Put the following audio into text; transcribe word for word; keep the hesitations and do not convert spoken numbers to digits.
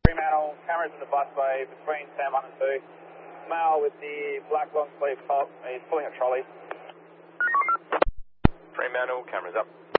Fremantle, cameras in the busway between Sam one and two. Male with the black long sleeve top, he's pulling a trolley. Fremantle, cameras up.